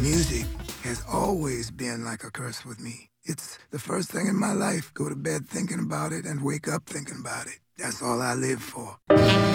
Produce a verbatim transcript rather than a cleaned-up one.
Music has always been like a curse with me. It's the first thing in my life. Go to bed thinking about it and wake up thinking about it. That's all I live for.